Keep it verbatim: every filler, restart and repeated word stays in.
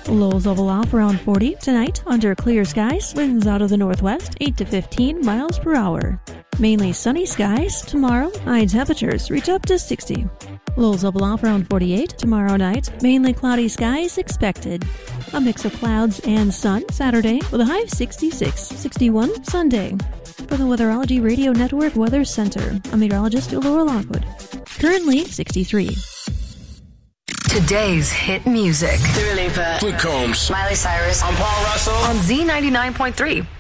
Lows level off around forty. Tonight, under clear skies, winds out of the northwest, eight to fifteen miles per hour. Mainly sunny skies. Tomorrow, high temperatures reach up to sixty. Lows level off around forty-eight. Tomorrow night, mainly cloudy skies expected. A mix of clouds and sun Saturday with a high of sixty-six. sixty-one Sunday. For the Weatherology Radio Network Weather Center, I'm meteorologist Laura Lockwood. Currently sixty-three. Today's hit music. Dua Lipa, Luke Combs, Miley Cyrus. I'm Paul Russell On Z ninety-nine point three.